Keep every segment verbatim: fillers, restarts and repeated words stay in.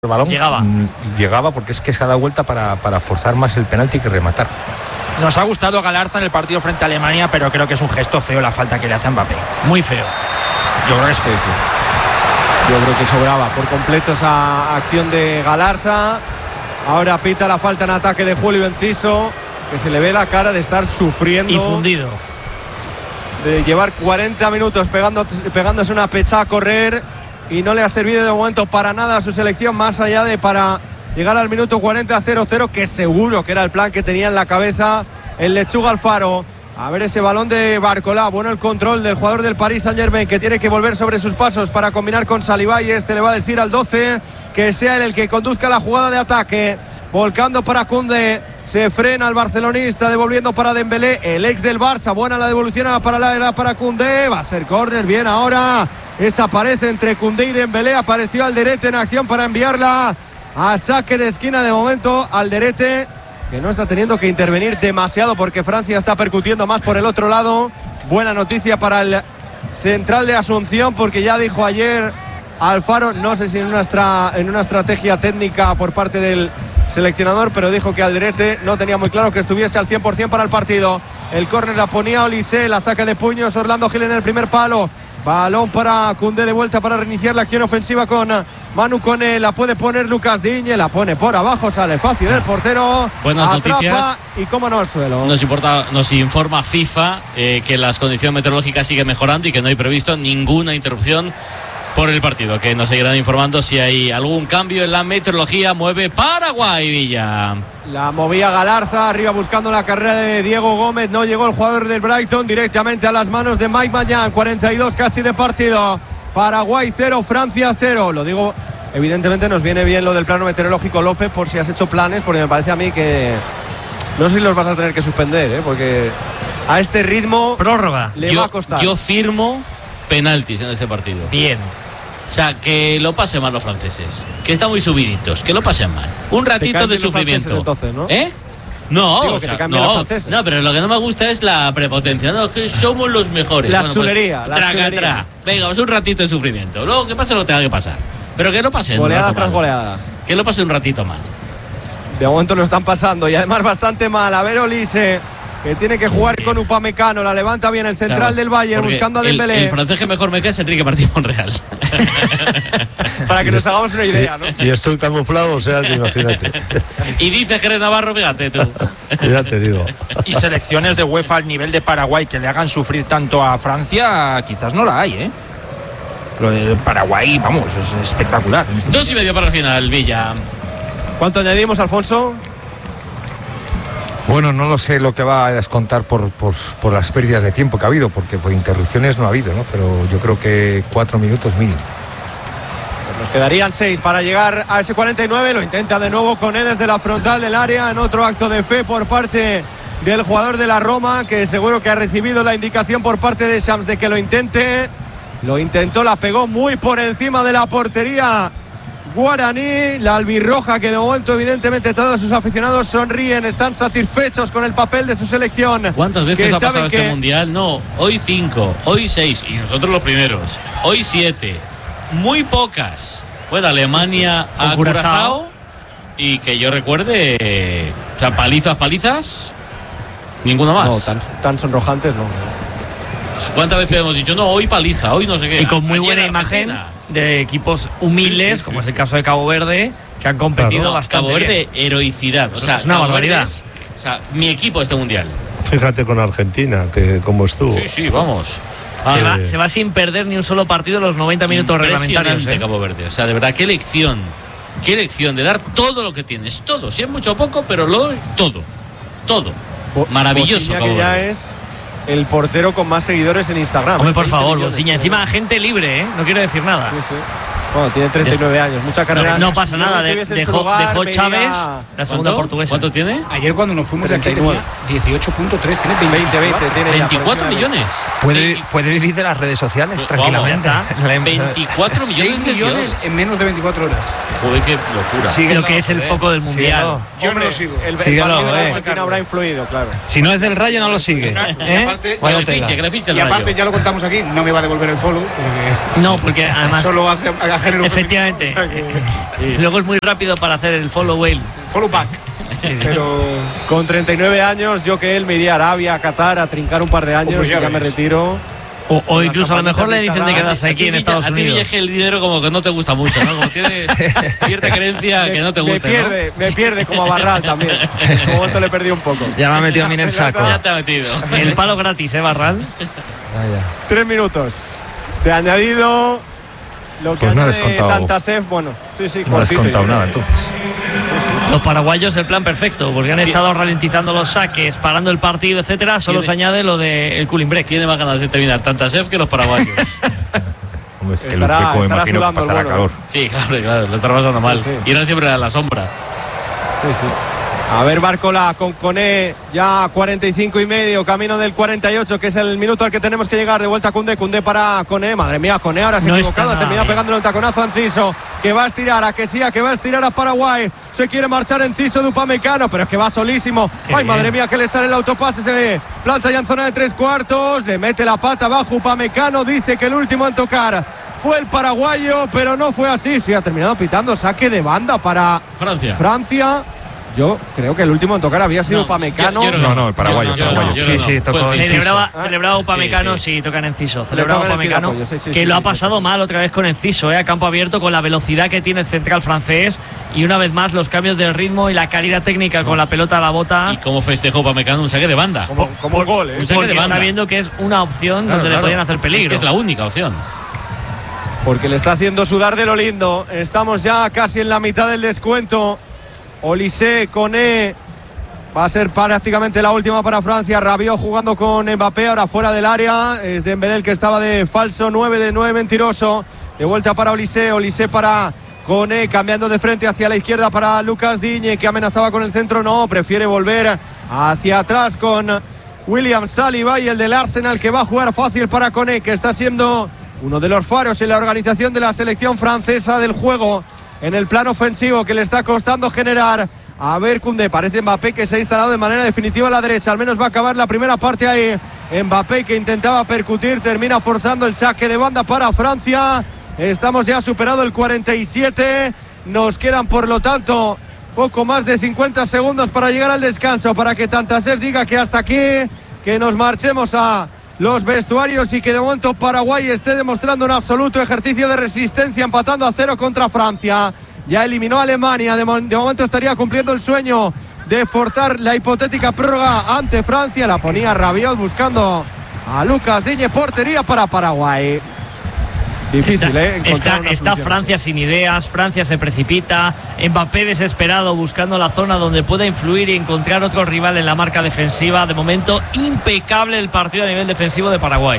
el balón llegaba, llegaba porque es que se ha dado vuelta para, para forzar más el penalti que rematar. Nos ha gustado Galarza en el partido frente a Alemania, pero creo que es un gesto feo la falta que le hace a Mbappé. Muy feo. Yo creo que es feo, sí. Yo creo que sobraba por completo esa acción de Galarza. Ahora pita la falta en ataque de Julio Enciso, que se le ve la cara de estar sufriendo. Y fundido. De llevar cuarenta minutos pegando, pegándose una pecha a correr y no le ha servido de momento para nada a su selección, más allá de para llegar al minuto cuarenta a cero cero, que seguro que era el plan que tenía en la cabeza el Lechuga Alfaro. A ver ese balón de Barcolá, bueno el control del jugador del Paris Saint-Germain, que tiene que volver sobre sus pasos para combinar con Saliba, y este le va a decir al doce que sea él el que conduzca la jugada de ataque. Volcando para Koundé, se frena el barcelonista, devolviendo para Dembélé, el ex del Barça. Buena la devolución para la para Koundé, va a ser córner, bien ahora. Esa aparece entre Koundé y Dembélé, apareció Alderete en acción para enviarla a saque de esquina. De momento Alderete, que no está teniendo que intervenir demasiado porque Francia está percutiendo más por el otro lado. Buena noticia para el central de Asunción, porque ya dijo ayer Alfaro, no sé si en una, estra, en una estrategia técnica por parte del seleccionador, pero dijo que Alderete no tenía muy claro que estuviese al cien por ciento para el partido. El córner la ponía Olise, la saca de puños Orlando Gil en el primer palo. Balón para Koundé, de vuelta para reiniciar la acción ofensiva con Manu Koné. La puede poner Lucas Digne, la pone por abajo, sale fácil el portero. Buenas atrapa noticias. Y cómo no al suelo. Nos, importa, nos informa FIFA eh, que las condiciones meteorológicas siguen mejorando y que no hay previsto ninguna interrupción por el partido, que nos seguirán informando si hay algún cambio en la meteorología. Mueve Paraguay, Villa. La movía Galarza, arriba buscando la carrera de Diego Gómez. No llegó el jugador del Brighton, directamente a las manos de Mike Mañán. cuarenta y dos casi de partido. Paraguay cero, Francia cero. Lo digo, evidentemente nos viene bien lo del plano meteorológico, López, por si has hecho planes, porque me parece a mí que no sé si los vas a tener que suspender, ¿eh? Porque a este ritmo prórroga le yo, va a costar. Yo firmo penaltis en este partido. Bien. O sea, que lo pasen mal los franceses, que están muy subiditos, que lo pasen mal. Un ratito de sufrimiento. Entonces, ¿no? ¿Eh? No, Digo, o que sea, te cambien los no, franceses. no, pero lo que no me gusta es la prepotencia. No, que somos los mejores. La bueno, chulería, pues, la traga, chulería. tra. Venga, pues un ratito de sufrimiento. Luego que pase lo que tenga que pasar. Pero que no pase. Goleada tras goleada. Que lo pase un ratito mal. De momento lo están pasando y además bastante mal. A ver Olise, que tiene que jugar con Upamecano, la levanta bien el central Claro, del Bayern, buscando a Dembélé. El, el francés que mejor me cae es Enrique Martín Monreal. Para que nos hagamos una idea, ¿no? Y estoy camuflado, o sea que imagínate. Y dice Jerez Navarro, fíjate tú. Ya te digo. Y selecciones de UEFA al nivel de Paraguay que le hagan sufrir tanto a Francia, quizás no la hay, ¿eh? Lo de Paraguay, vamos, es espectacular. Dos y medio para el final, Villa. ¿Cuánto añadimos, Alfonso? Bueno, no lo sé lo que va a descontar por, por, por las pérdidas de tiempo que ha habido, porque por interrupciones no ha habido, ¿no? Pero yo creo que cuatro minutos mínimo. Pues nos quedarían seis para llegar a ese cuarenta y nueve. Lo intenta de nuevo Koné desde la frontal del área, en otro acto de fe por parte del jugador de la Roma, que seguro que ha recibido la indicación por parte de Shams de que lo intente. Lo intentó, la pegó muy por encima de la portería guaraní, la albirroja, que de momento evidentemente todos sus aficionados sonríen, están satisfechos con el papel de su selección. ¿Cuántas veces que ha pasado saben este que... mundial? No, hoy cinco, hoy seis y nosotros los primeros. Hoy siete, muy pocas. Bueno, Alemania sí, sí. a Curazao y que yo recuerde, eh, o sea, palizas, palizas, ninguna más. No, tan, tan sonrojantes no. ¿Cuántas veces hemos dicho, no, hoy paliza, hoy no sé qué? Y con muy Ayer buena Argentina. imagen de equipos humildes, sí, sí, como sí, es el caso de Cabo Verde, que han competido claro. bastante Cabo Verde, bien. heroicidad. O sea, es una Cabo barbaridad. Verde es, o sea, mi equipo de este mundial. Fíjate con Argentina, que como estuvo. Sí, sí, vamos. Ah, se, eh. va, se va sin perder ni un solo partido en los noventa minutos reglamentarios. ¿eh? Cabo Verde. O sea, de verdad, qué lección. Qué lección de dar todo lo que tienes. Todo. Si es mucho o poco, pero lo todo. Todo. Bo- Maravilloso. Bociña, Cabo que ya Verde. es el portero con más seguidores en Instagram. Hombre, por veinte favor, millones, Bociña. Encima, gente libre, ¿eh? No quiero decir nada. Sí, sí. Bueno, tiene treinta y nueve años, mucha carrera. No, no pasa No nada. sé si de- estuviese en su dejó, lugar, dejó me Chávez, iría- la segunda ¿Cuánto? portuguesa. ¿Cuánto tiene? Ayer cuando nos fuimos treinta y de aquí nueve. tenía dieciocho punto tres, tiene veinte, veinte, tiene ya, veinticuatro por encima de millones. Puede, puede vivir de las redes sociales Pues, tranquilamente. vamos, ya La em- veinticuatro millones seis de millones seguidores. en menos de veinticuatro horas. Joder, qué locura. Sí. Lo que es el foco del mundial. Síguelo. Yo Hombre, no lo sigo. El, el Síguelo, partido de eh. Argentina habrá influido, claro. Si no es del Rayo, no lo sigue. Y ¿Eh? aparte- Que Vaya le tela. fiche, que le fiche el Y aparte, Rayo. ya lo contamos aquí, no me va a devolver el follow. Porque No, porque además solo hace, hace género Efectivamente. femenino, o sea que- Y luego es muy rápido para hacer el follow whale. Follow back. Pero Con treinta y nueve años, yo que él me iría a Arabia, a Qatar, a trincar un par de años Oh, pues y ya ya me ves. retiro. O, o Las incluso a lo mejor le campañitas de dicen de Instagram. quedarse aquí en Villa- Estados a ti Unidos. Villa, el dinero como que no te gusta mucho, ¿no? Como tiene cierta creencia que no te me gusta, pierde, me pierde como a Barral también. En su momento le perdí un poco. Ya me ha metido a mí en el saco. ¿no? Ya te ha metido. El palo gratis, ¿eh, Barral? Vaya. Tres minutos de añadido. Lo que Pues no ha añade descontado. Tantasef, bueno, sí, sí, No has cortito, contado yo nada, creo. entonces. Los paraguayos el plan perfecto, porque han estado ralentizando los saques, parando el partido, etcétera. Solo Tiene- se añade lo del cooling break. Tiene más ganas de terminar Tantasef que los paraguayos. Hombre, es que Estará- el Uzbeko estará imagino que sudando el pasará bueno. calor. Sí, claro, claro, lo está pasando mal. Sí, sí. Y ahora siempre a la sombra. Sí, sí. A ver, Barcola con Koné, ya cuarenta y cinco y medio, camino del cuarenta y ocho, que es el minuto al que tenemos que llegar. De vuelta a Koundé, Koundé para Koné. Madre mía, Koné ahora se ha No equivocado, está ha terminado nada pegándole un taconazo a Enciso, que va a estirar, a que sí, a que va a estirar a Paraguay. Se quiere marchar Enciso de Upamecano, pero es que va solísimo. Qué Ay, bien. madre mía, que le sale el autopase, se planta ya en zona de tres cuartos, le mete la pata abajo Upamecano, dice que el último en tocar fue el paraguayo, pero no fue así. Sí, ha terminado pitando saque de banda para Francia. Francia. Yo creo que el último en tocar había sido No, Upamecano. yo- yo No, no, el paraguayo, Yo no, yo no, paraguayo. yo Sí, no. sí, Fue tocó Enciso. Enciso. Celebraba, Ah, celebraba Upamecano, sí, sí, tocan Enciso. Celebraba tocan el pie de Upamecano, apoyo, sí, sí, que sí, lo sí, ha pasado sí. mal otra vez con Enciso, ¿eh? A campo abierto, con la velocidad que tiene el central francés. Y una vez más, los cambios del ritmo y la calidad técnica con la pelota a la bota. Y cómo festejó Upamecano un saque de banda. Como, como un gol, ¿eh? un saque Porque de banda. está viendo que es una opción Claro, donde claro. le podrían hacer Es peligro. que es la única opción. Porque le está haciendo sudar de lo lindo. Estamos ya casi en la mitad del descuento. Olise, Koné. Va a ser prácticamente la última para Francia. Rabiot jugando con Mbappé, ahora fuera del área. Es Dembélé el que estaba de falso nueve, de nueve mentiroso. De vuelta para Olise, Olise para Koné, cambiando de frente hacia la izquierda para Lucas Digne, que amenazaba con el centro. No, prefiere volver hacia atrás con William Saliba y el del Arsenal, que va a jugar fácil para Koné, que está siendo uno de los faros en la organización de la selección francesa del juego en el plano ofensivo, que le está costando generar. A ver, Koundé, parece Mbappé que se ha instalado de manera definitiva a la derecha, al menos va a acabar la primera parte ahí. Mbappé, que intentaba percutir, termina forzando el saque de banda para Francia. Estamos ya superado el cuarenta y siete, nos quedan por lo tanto poco más de cincuenta segundos para llegar al descanso, para que Tantasef diga que hasta aquí, que nos marchemos a los vestuarios y que de momento Paraguay esté demostrando un absoluto ejercicio de resistencia, empatando a cero contra Francia. Ya eliminó a Alemania, de, mo- de momento estaría cumpliendo el sueño de forzar la hipotética prórroga ante Francia. La ponía Rabiot buscando a Lucas Digne, portería para Paraguay. Difícil, Está, ¿eh? Encontrar está, una está solución Francia sin ideas, Francia se precipita, Mbappé desesperado buscando la zona donde pueda influir y encontrar otro rival en la marca defensiva. De momento, impecable el partido a nivel defensivo de Paraguay.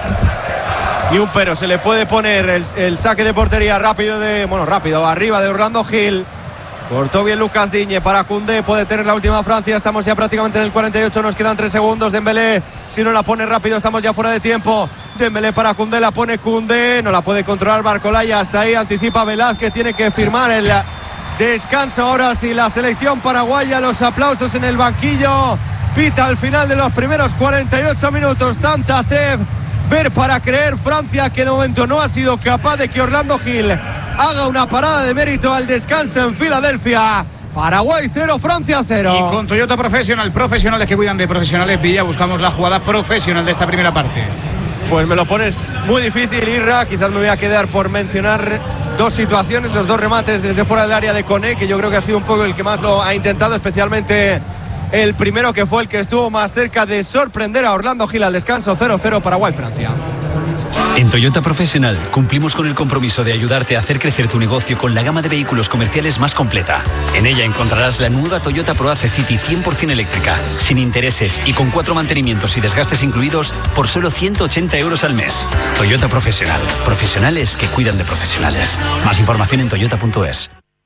Ni un pero, se le puede poner el, el saque de portería rápido de, bueno, rápido, arriba de Orlando Gil. Cortó bien Lucas Digne para Koundé, puede tener la última Francia. Estamos ya prácticamente en el cuarenta y ocho, nos quedan tres segundos. Dembélé, si no la pone rápido, estamos ya fuera de tiempo. Dembélé para Koundé, la pone Koundé, no la puede controlar Barcolaya, hasta ahí anticipa Velázquez, tiene que firmar el descanso. Ahora sí, la selección paraguaya, los aplausos en el banquillo. Pita al final de los primeros cuarenta y ocho minutos. Tantasef, ver para creer. Francia, que de momento no ha sido capaz de que Orlando Gil haga una parada de mérito al descanso en Filadelfia. Paraguay cero, Francia cero. Y con Toyota Professional, profesionales que cuidan de profesionales, Villa, buscamos la jugada profesional de esta primera parte. Pues me lo pones muy difícil, Irra. Quizás me voy a quedar por mencionar dos situaciones, los dos remates desde fuera del área de Koné, que yo creo que ha sido un poco el que más lo ha intentado, especialmente el primero, que fue el que estuvo más cerca de sorprender a Orlando Gil al descanso. Cero cero Paraguay-Francia. En Toyota Professional cumplimos con el compromiso de ayudarte a hacer crecer tu negocio con la gama de vehículos comerciales más completa. En ella encontrarás la nueva Toyota ProAce City cien por ciento eléctrica, sin intereses y con cuatro mantenimientos y desgastes incluidos por solo ciento ochenta euros al mes. Toyota Professional. Profesionales que cuidan de profesionales. Más información en toyota punto es.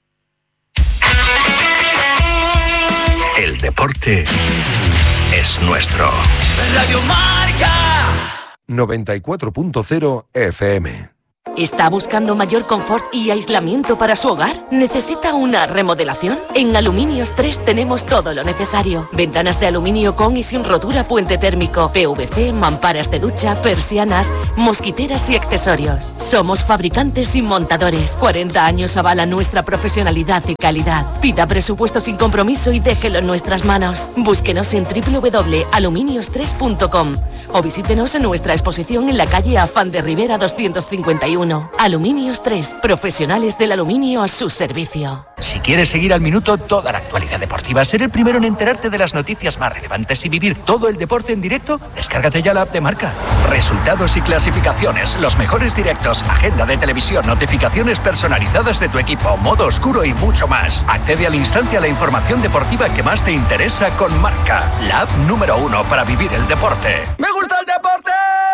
El deporte es nuestro. Radio Marca noventa y cuatro punto cero F M. ¿Está buscando mayor confort y aislamiento para su hogar? ¿Necesita una remodelación? En Aluminios tres tenemos todo lo necesario. Ventanas de aluminio con y sin rotura, puente térmico, P V C, mamparas de ducha, persianas, mosquiteras y accesorios. Somos fabricantes y montadores. cuarenta años avalan nuestra profesionalidad y calidad. Pida presupuesto sin compromiso y déjelo en nuestras manos. Búsquenos en doble u doble u doble u punto aluminios tres punto com o visítenos en nuestra exposición en la calle Afán de Rivera doscientos cincuenta y uno. Aluminios tres, profesionales del aluminio a su servicio. Si quieres seguir al minuto toda la actualidad deportiva, ser el primero en enterarte de las noticias más relevantes y vivir todo el deporte en directo, descárgate ya la app de Marca. Resultados y clasificaciones, los mejores directos, agenda de televisión, notificaciones personalizadas de tu equipo, modo oscuro y mucho más. Accede al instante a la información deportiva que más te interesa con Marca, la app número uno para vivir el deporte. ¡Me gusta el deporte!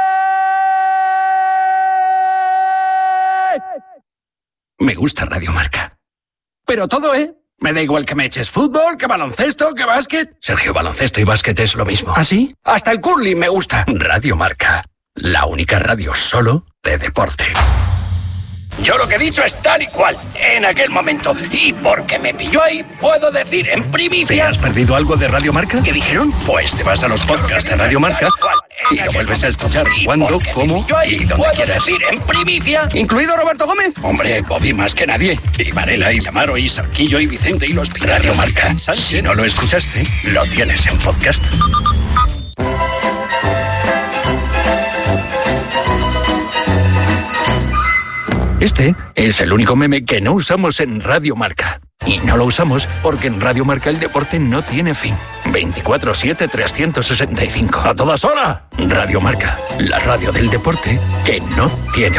Me gusta Radio Marca. Pero todo, ¿eh? Me da igual que me eches fútbol, que baloncesto, que básquet. Sergio, baloncesto y básquet es lo mismo. ¿Ah, sí? Hasta el curling me gusta. Radio Marca. La única radio solo de deporte. Yo lo que he dicho es tal y cual, en aquel momento. Y porque me pilló ahí, puedo decir en primicia... ¿Te has perdido algo de Radio Marca? ¿Qué dijeron? Pues te vas a los podcasts de Radio Marca y lo vuelves a escuchar cuando, cómo y donde quieras. Decir en primicia, incluido Roberto Gómez. Hombre, Bobby más que nadie. Y Varela, y Amaro, y Sarquillo, y Vicente, y los... Radio Marca. Si no lo escuchaste, lo tienes en podcast. Este es el único meme que no usamos en Radio Marca. Y no lo usamos porque en Radio Marca el deporte no tiene fin. veinticuatro siete, trescientos sesenta y cinco. ¡A todas horas! Radio Marca, la radio del deporte que no tiene.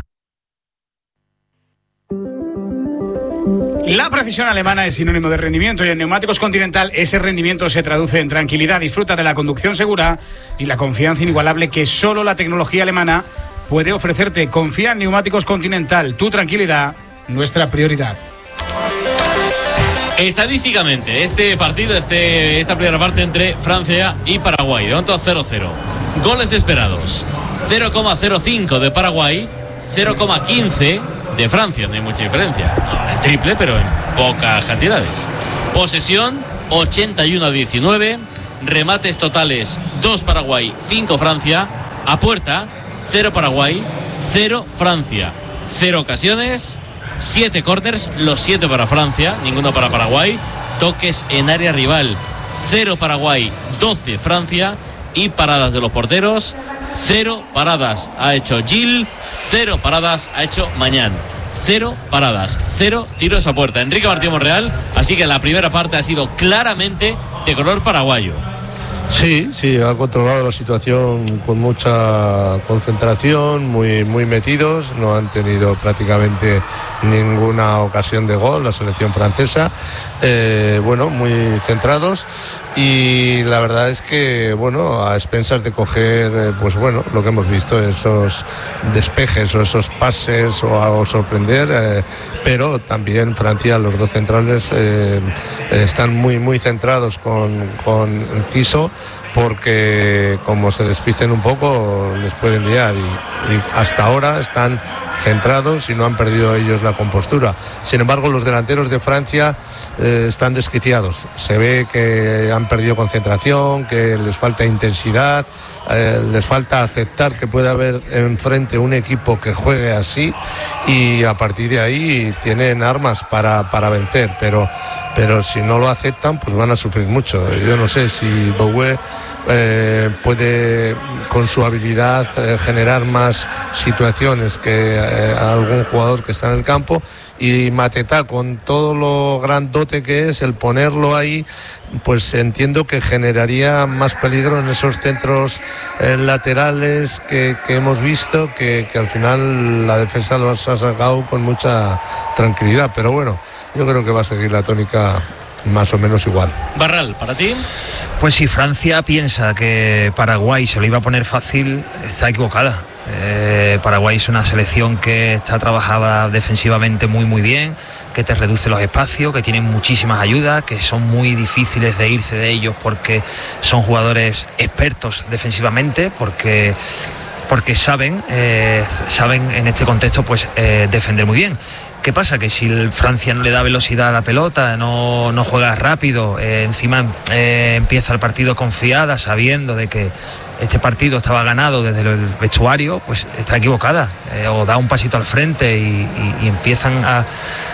La precisión alemana es sinónimo de rendimiento y en Neumáticos Continental ese rendimiento se traduce en tranquilidad. Disfruta de la conducción segura y la confianza inigualable que solo la tecnología alemana puede ofrecerte. Confía en Neumáticos Continental. Tu tranquilidad, nuestra prioridad. Estadísticamente, este partido, este, esta primera parte entre Francia y Paraguay, de momento cero cero. Goles esperados: cero coma cero cinco de Paraguay, cero coma quince de Francia. No hay mucha diferencia. No, el triple, pero en pocas cantidades. Posesión, ochenta y uno a diecinueve. Remates totales, dos Paraguay, cinco Francia. A puerta, cero Paraguay, cero Francia. Cero ocasiones, siete córners, los siete para Francia, ninguno para Paraguay. Toques en área rival, cero Paraguay, doce Francia. Y paradas de los porteros, cero paradas ha hecho Gil, cero paradas ha hecho Mañán. Cero paradas, cero tiros a puerta. Enrique Martín Monreal, así que la primera parte ha sido claramente de color paraguayo. Sí, sí, ha controlado la situación con mucha concentración, muy, muy metidos, no han tenido prácticamente ninguna ocasión de gol la selección francesa, eh, bueno, muy centrados y la verdad es que, bueno, a expensas de coger, eh, pues bueno, lo que hemos visto, esos despejes o esos pases o algo sorprender, eh, pero también Francia, los dos centrales eh, están muy, muy centrados con, con Ciso, porque como se despisten un poco les pueden liar y, y hasta ahora están centrados y no han perdido ellos la compostura. Sin embargo, los delanteros de Francia eh, están desquiciados. Se ve que han perdido concentración, que les falta intensidad, eh, les falta aceptar que puede haber enfrente un equipo que juegue así y a partir de ahí tienen armas para, para vencer, pero, pero si no lo aceptan pues van a sufrir mucho. Yo no sé si Boué Eh, puede con su habilidad eh, generar más situaciones que eh, algún jugador que está en el campo, y Mateta, con todo lo grandote que es, el ponerlo ahí pues entiendo que generaría más peligro en esos centros eh, laterales que, que hemos visto, que, que al final la defensa los ha sacado con mucha tranquilidad, pero bueno, yo creo que va a seguir la tónica más o menos igual. Barral, ¿para ti? Pues si Francia piensa que Paraguay se lo iba a poner fácil, está equivocada. Eh, Paraguay es una selección que está trabajada defensivamente muy muy bien, que te reduce los espacios, que tienen muchísimas ayudas, que son muy difíciles de irse de ellos porque son jugadores expertos defensivamente, porque porque saben, eh, saben en este contexto pues eh, defender muy bien. ¿Qué pasa? Que si el Francia no le da velocidad a la pelota, no, no juega rápido, eh, encima eh, empieza el partido confiada, sabiendo de que este partido estaba ganado desde el vestuario, pues está equivocada, eh, o da un pasito al frente y, y, y empiezan a,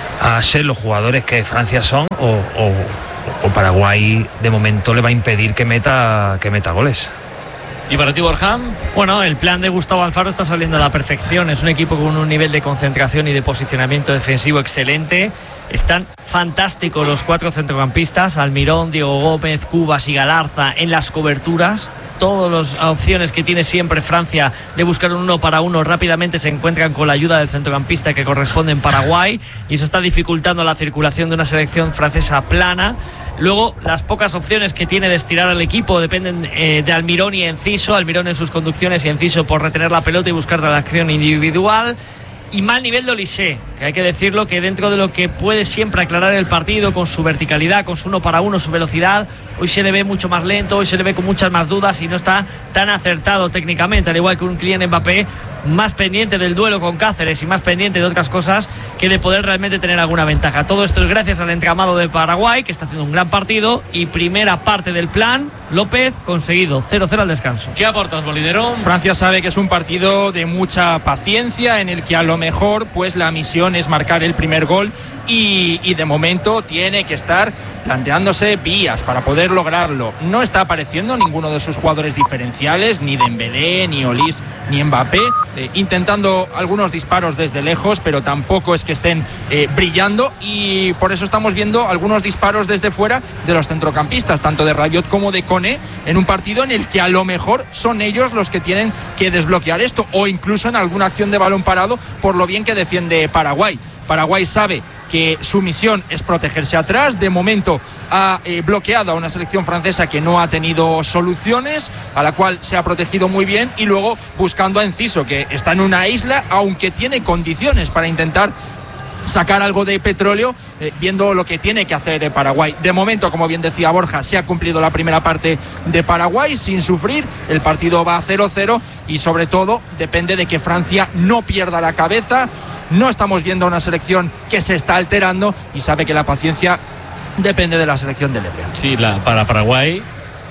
a ser los jugadores que Francia son, o, o, o Paraguay de momento le va a impedir que meta, que meta goles. ¿Y para ti, Borja? Bueno, el plan de Gustavo Alfaro está saliendo a la perfección. Es un equipo con un nivel de concentración y de posicionamiento defensivo excelente. Están fantásticos los cuatro centrocampistas, Almirón, Diego Gómez, Cubas y Galarza en las coberturas. Todas las opciones que tiene siempre Francia de buscar un uno para uno rápidamente se encuentran con la ayuda del centrocampista que corresponde en Paraguay, y eso está dificultando la circulación de una selección francesa plana. Luego, las pocas opciones que tiene de estirar al equipo dependen eh, de Almirón y Enciso. Almirón en sus conducciones y Enciso por retener la pelota y buscar la acción individual. Y mal nivel de Olise, que hay que decirlo, que dentro de lo que puede siempre aclarar el partido con su verticalidad, con su uno para uno, su velocidad, hoy se le ve mucho más lento, hoy se le ve con muchas más dudas y no está tan acertado técnicamente, al igual que un Kylian Mbappé, más pendiente del duelo con Cáceres y más pendiente de otras cosas que de poder realmente tener alguna ventaja. Todo esto es gracias al entramado de Paraguay, que está haciendo un gran partido, y primera parte del plan, López, conseguido, cero cero al descanso. ¿Qué aportas, Molinero? Francia sabe que es un partido de mucha paciencia, en el que a lo mejor pues la misión es marcar el primer gol, y, y de momento tiene que estar planteándose vías para poder lograrlo. No está apareciendo ninguno de sus jugadores diferenciales, ni Dembélé, ni Olise, ni Mbappé, eh, intentando algunos disparos desde lejos, pero tampoco es que estén eh, brillando, y por eso estamos viendo algunos disparos desde fuera de los centrocampistas, tanto de Rabiot como de Koné, en un partido en el que a lo mejor son ellos los que tienen que desbloquear esto, o incluso en alguna acción de balón parado, por lo bien que defiende Paraguay. Paraguay sabe que su misión es protegerse atrás. De momento ha eh, bloqueado a una selección francesa que no ha tenido soluciones, a la cual se ha protegido muy bien, y luego buscando a Enciso, que está en una isla, aunque tiene condiciones para intentar sacar algo de petróleo, eh, viendo lo que tiene que hacer eh, Paraguay. De momento, como bien decía Borja, se ha cumplido la primera parte de Paraguay sin sufrir. El partido va a cero cero y sobre todo depende de que Francia no pierda la cabeza. No estamos viendo una selección que se está alterando, y sabe que la paciencia depende de la selección de Lebron. Sí, la, para Paraguay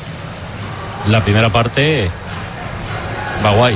la primera parte va guay.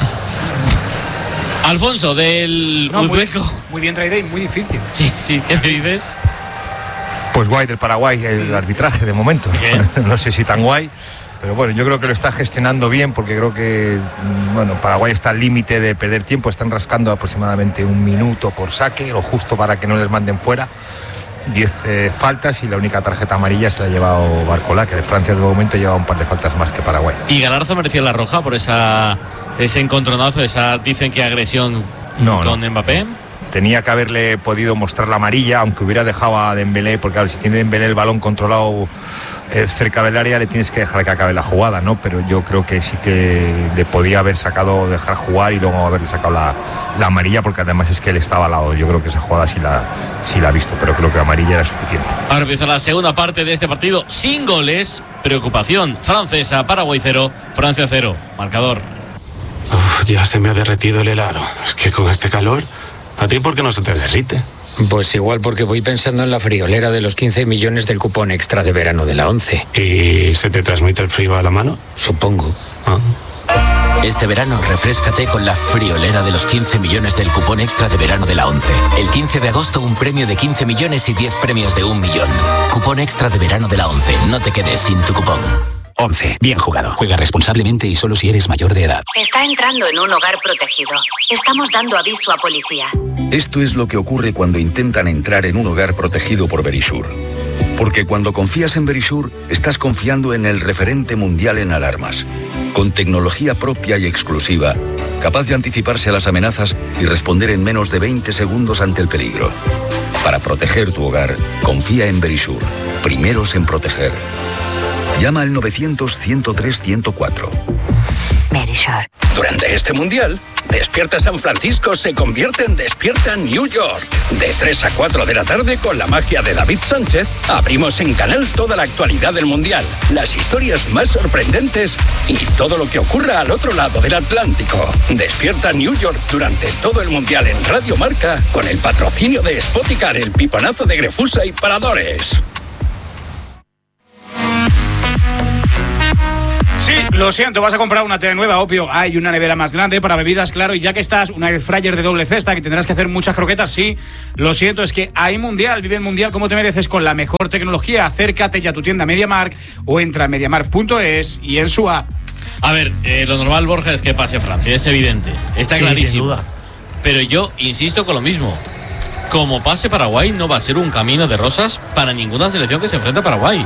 Alfonso, del no, Uzbeko. Muy, muy bien traída y muy difícil. Sí, sí, ¿qué me dices? Pues guay del Paraguay el arbitraje de momento. No sé si tan guay, pero bueno, yo creo que lo está gestionando bien, porque creo que bueno, Paraguay está al límite de perder tiempo. Están rascando aproximadamente un minuto por saque, lo justo para que no les manden fuera. diez eh, faltas, y la única tarjeta amarilla se la ha llevado Barcola, que de Francia de momento lleva un par de faltas más que Paraguay. ¿Y Galarza mereció la roja por esa ese encontronazo, esa, dicen que agresión no, con no. Mbappé? Tenía que haberle podido mostrar la amarilla, aunque hubiera dejado a Dembélé, porque claro, si tiene Dembélé el balón controlado eh, cerca del área, le tienes que dejar que acabe la jugada, ¿no? Pero yo creo que sí que le podía haber sacado, dejar jugar y luego haberle sacado la, la amarilla, porque además es que él estaba al lado. Yo creo que esa jugada sí la, sí la ha visto, pero creo que amarilla era suficiente. Ahora empieza la segunda parte de este partido sin goles. Preocupación francesa, Paraguay cero, Francia cero. Marcador. Uf, ya se me ha derretido el helado. Es que con este calor, ¿a ti por qué no se te derrite? Pues igual porque voy pensando en la friolera de los quince millones del cupón extra de verano de la ONCE. ¿Y se te transmite el frío a la mano? Supongo. Ah. Este verano refréscate con la friolera de los quince millones del cupón extra de verano de la ONCE. El quince de agosto un premio de quince millones y diez premios de un millón. Cupón extra de verano de la ONCE. No te quedes sin tu cupón. ONCE. Bien jugado. Juega responsablemente y solo si eres mayor de edad. Está entrando en un hogar protegido. Estamos dando aviso a policía. Esto es lo que ocurre cuando intentan entrar en un hogar protegido por Verisure. Porque cuando confías en Verisure, estás confiando en el referente mundial en alarmas. Con tecnología propia y exclusiva, capaz de anticiparse a las amenazas y responder en menos de veinte segundos ante el peligro. Para proteger tu hogar, confía en Verisure. Primeros en proteger. Llama al novecientos, ciento tres, ciento cuatro. Verisure. Durante este Mundial, Despierta San Francisco se convierte en Despierta New York. De tres a cuatro de la tarde, con la magia de David Sánchez, abrimos en Canal toda la actualidad del Mundial, las historias más sorprendentes y todo lo que ocurra al otro lado del Atlántico. Despierta New York durante todo el Mundial en Radio Marca, con el patrocinio de Spoticar, el piponazo de Grefusa y Paradores. Sí, lo siento, vas a comprar una tele nueva, obvio. Hay una nevera más grande para bebidas, claro. Y ya que estás, una air fryer de doble cesta, que tendrás que hacer muchas croquetas, sí. Lo siento, es que hay Mundial, vive el Mundial como te mereces, con la mejor tecnología. Acércate ya a tu tienda MediaMarkt o entra a mediamarkt punto es y en su app. A ver, eh, lo normal, Borja, es que pase Francia, es evidente. Está Sí, clarísimo. sin duda. Pero yo insisto con lo mismo. Como pase Paraguay, no va a ser un camino de rosas para ninguna selección que se enfrente a Paraguay.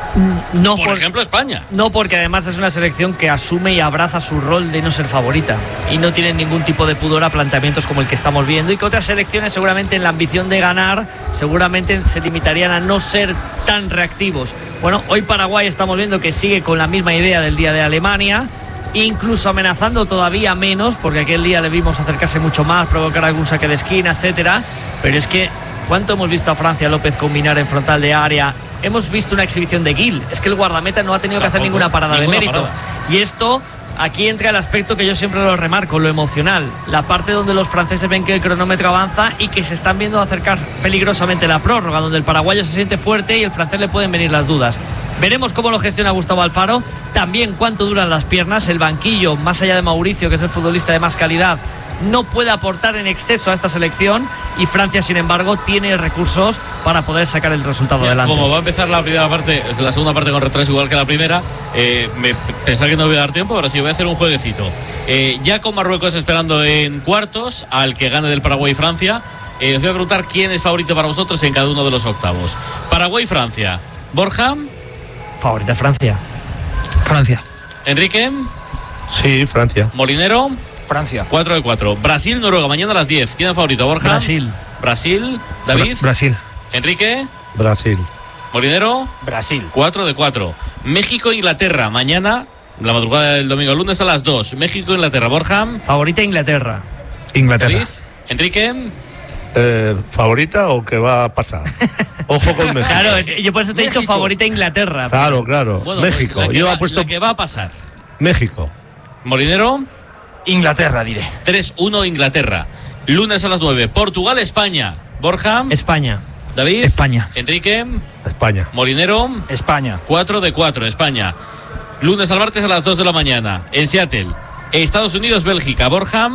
No, por, por ejemplo, España. No, porque además es una selección que asume y abraza su rol de no ser favorita y no tiene ningún tipo de pudor a planteamientos como el que estamos viendo, y que otras selecciones seguramente en la ambición de ganar seguramente se limitarían a no ser tan reactivos. Bueno, hoy Paraguay estamos viendo que sigue con la misma idea del día de Alemania, incluso amenazando todavía menos, porque aquel día le vimos acercarse mucho más, provocar algún saque de esquina, etcétera. Pero es que ¿cuánto hemos visto a Francia López combinar en frontal de área? Hemos visto una exhibición de Gil. Es que el guardameta no ha tenido Tampoco, que hacer ninguna parada ninguna de mérito. parada. Y esto, aquí entra el aspecto que yo siempre lo remarco, lo emocional. La parte donde los franceses ven que el cronómetro avanza y que se están viendo acercar peligrosamente la prórroga, donde el paraguayo se siente fuerte y el francés le pueden venir las dudas. Veremos cómo lo gestiona Gustavo Alfaro. También cuánto duran las piernas. El banquillo, más allá de Mauricio, que es el futbolista de más calidad, no puede aportar en exceso a esta selección, y Francia, sin embargo, tiene recursos para poder sacar el resultado adelante. Como va a empezar la primera parte, la segunda parte con retraso igual que la primera, eh, me pensaba que no voy a dar tiempo, pero sí voy a hacer un jueguecito. Eh, ya con Marruecos esperando en cuartos al que gane del Paraguay y Francia, eh, os voy a preguntar quién es favorito para vosotros en cada uno de los octavos. Paraguay y Francia. Borja. Favorita Francia. Francia. Enrique. Sí, Francia. Molinero. Francia. cuatro de cuatro. Brasil, Noruega, mañana a las diez. ¿Quién es favorito, Borja? Brasil. Brasil. David. Bra- Brasil. Enrique. Brasil. Molinero. Brasil. cuatro de cuatro. México, Inglaterra, mañana, la madrugada del domingo al lunes a las dos. México, Inglaterra. Borja. Favorita Inglaterra. Inglaterra. David. Enrique. Eh, ¿Favorita o qué va a pasar? Ojo con México. Claro, es- yo por eso te he dicho favorita Inglaterra. Claro, claro. Bueno, pues México. la que Yo va- he puesto la que va a pasar. México. Molinero. Inglaterra, diré. tres uno Inglaterra. Lunes a las nueve. Portugal, España. Borja. España. David. España. Enrique. España. Molinero. España. cuatro de cuatro. España. Lunes al martes a las dos de la mañana. En Seattle. Estados Unidos, Bélgica. Borja.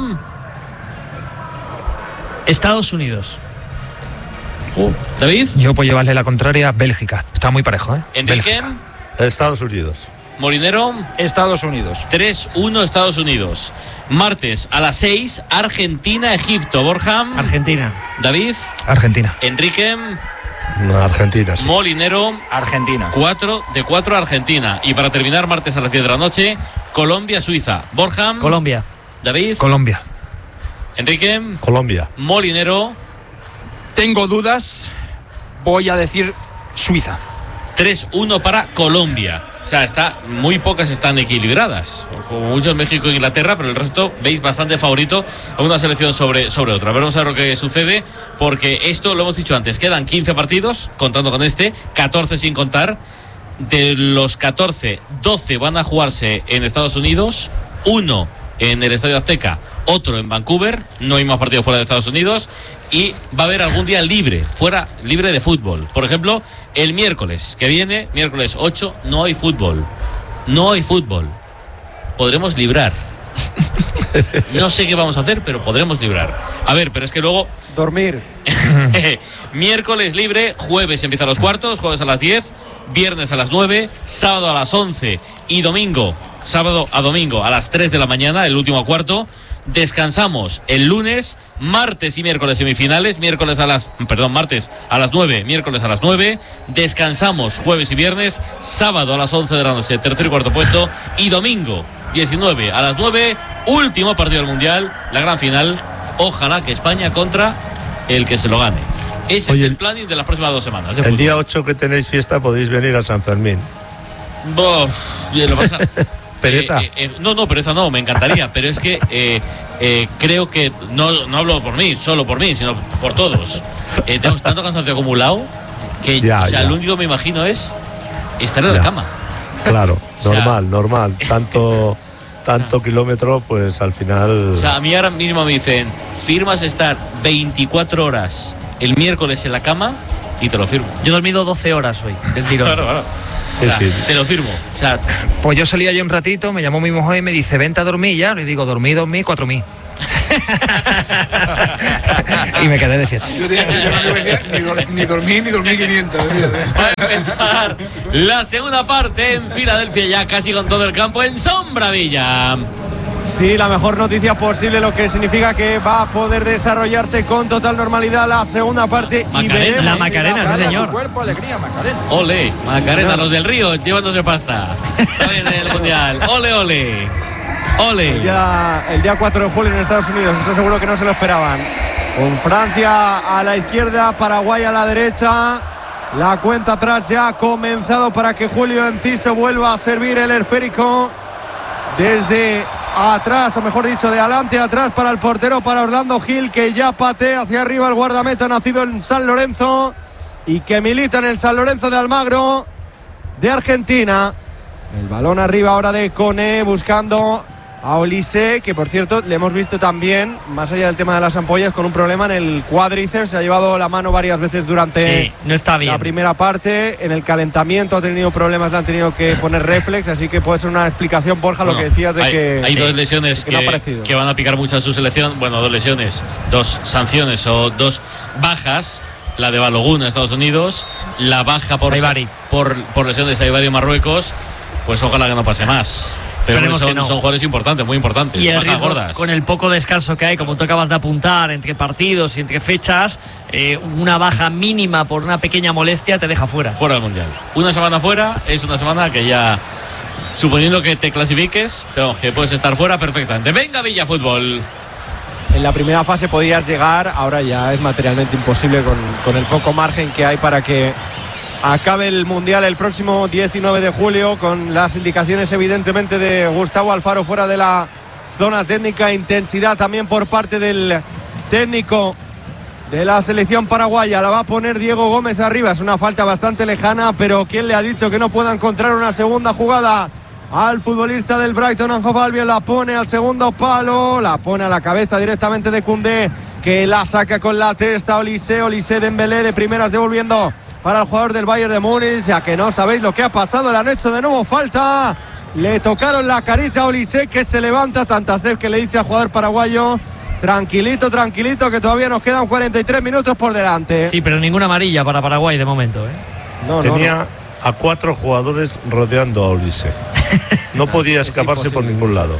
Estados Unidos. David. Yo puedo llevarle la contraria a Bélgica. Está muy parejo, ¿eh? Enrique. Bélgica. Estados Unidos. Molinero. Estados Unidos. tres uno Estados Unidos. Martes a las seis, Argentina, Egipto. Borja. Argentina. David. Argentina. Enrique. Argentina, sí. Molinero. Argentina. cuatro de cuatro Argentina. Y para terminar, martes a las diez de la noche, Colombia, Suiza. Borja. Colombia. David. Colombia. Enrique. Colombia. Molinero. Tengo dudas. Voy a decir Suiza. tres uno para Colombia. O sea, está, muy pocas están equilibradas. Como muchos México e Inglaterra, pero el resto veis bastante favorito a una selección sobre, sobre otra. Veremos a ver lo que sucede, porque esto lo hemos dicho antes. Quedan quince partidos, contando con este, catorce sin contar. De los catorce, doce van a jugarse en Estados Unidos, uno en el Estadio Azteca, otro en Vancouver. No hay más partidos fuera de Estados Unidos. Y va a haber algún día libre, fuera, libre de fútbol. Por ejemplo, el miércoles que viene, miércoles ocho, no hay fútbol. No hay fútbol. Podremos librar. No sé qué vamos a hacer, pero podremos librar. A ver, pero es que luego... Dormir. Miércoles libre, jueves empiezan los cuartos, jueves a las diez, viernes a las nueve, sábado a las once y domingo, sábado a domingo a las tres de la mañana, el último cuarto. Descansamos el lunes, martes y miércoles semifinales, miércoles a las, perdón, martes a las nueve, miércoles a las nueve, descansamos jueves y viernes, sábado a las once de la noche, tercer y cuarto puesto, y domingo diecinueve a las nueve, último partido del Mundial, la gran final, ojalá que España contra el que se lo gane. Ese Oye, es el planning de las próximas dos semanas. El día ocho que tenéis fiesta podéis venir a San Fermín. Bof, bien, lo pasa. pereza. Eh, eh, no, no, pereza no, me encantaría, pero es que eh, eh, creo que, no, no hablo por mí, solo por mí, sino por todos. Eh, tengo tanto cansancio acumulado que Ya, o sea, ya. lo único que me imagino es estar en Ya. la cama. Claro, O sea, normal, normal. Tanto, tanto kilómetro, pues al final. O sea, a mí ahora mismo me dicen, firmas estar veinticuatro horas el miércoles en la cama y te lo firmo. Yo he dormido doce horas hoy, del tirón. Claro, claro. Sí, O sea, sí. te lo firmo. O sea, Pues yo salí ayer un ratito, me llamó mi mujer y me dice, vente a dormir ya. Le digo, dormí, dormí, cuatro mil. Y me quedé de fiesta. Yo tenía que yo no me decía ni, dor- ni dormir ni dormir quinientos. va a empezar la segunda parte en Filadelfia, ya casi con todo el campo en sombra, Villa. Sí, la mejor noticia posible, lo que significa que va a poder desarrollarse con total normalidad la segunda parte. Macarena. y veremos La si Macarena, da sí, para señor. tu Cuerpo, alegría, Macarena. Ole, Macarena, los del Río llevándose pasta. Hoy en el Mundial. Ole, ole. El Ole. día, el día cuatro de julio en Estados Unidos, esto seguro que no se lo esperaban. Con Francia a la izquierda, Paraguay a la derecha. La cuenta atrás ya ha comenzado para que Julio Enciso vuelva a servir el esférico desde atrás, o mejor dicho, de adelante a atrás para el portero, para Orlando Gil, que ya patea hacia arriba el guardameta nacido en San Lorenzo y que milita en el San Lorenzo de Almagro de Argentina. El balón arriba ahora de Koné buscando a Olise, que por cierto le hemos visto también, más allá del tema de las ampollas, con un problema en el cuádriceps. Se ha llevado la mano varias veces durante Sí, no está bien. la primera parte. En el calentamiento ha tenido problemas, le han tenido que poner reflex, así que puede ser una explicación, Borja, Bueno, lo que decías de hay, que hay sí, dos lesiones que que, no ha aparecido. que van a picar mucho a su selección. Bueno, dos lesiones, dos sanciones o dos bajas. La de Balogun en Estados Unidos, la baja por, Saibari. por, por lesión de Saibari en Marruecos. Pues ojalá que no pase más. Pero Esperemos son, que no. son jugadores importantes, muy importantes. Y el bajas riesgo, gordas. con el poco descanso que hay, como tú acabas de apuntar, entre partidos y entre fechas, eh, una baja mínima por una pequeña molestia te deja fuera. Fuera del Mundial. Una semana fuera es una semana que ya, suponiendo que te clasifiques, pero vamos, que puedes estar fuera perfectamente. Venga, Villa Fútbol. En la primera fase podías llegar, ahora ya es materialmente imposible con, con el poco margen que hay para que acabe el Mundial el próximo diecinueve de julio, con las indicaciones evidentemente de Gustavo Alfaro fuera de la zona técnica. Intensidad también por parte del técnico de la selección paraguaya. La va a poner Diego Gómez arriba. Es una falta bastante lejana, pero ¿quién le ha dicho que no pueda encontrar una segunda jugada al futbolista del Brighton and Hove Albion? La pone al segundo palo, la pone a la cabeza directamente de Koundé, que la saca con la testa. Olise, Olise Dembélé de primeras devolviendo para el jugador del Bayern de Múnich. Ya que no sabéis lo que ha pasado, le han hecho de nuevo falta. Le tocaron la carita a Olise, que se levanta. Tantasef que le dice al jugador paraguayo: tranquilito, tranquilito, que todavía nos quedan cuarenta y tres minutos por delante. Sí, pero ninguna amarilla para Paraguay de momento, ¿eh? No, no, Tenía no. a cuatro jugadores rodeando a Olise. No podía es escaparse por imposible. ningún lado.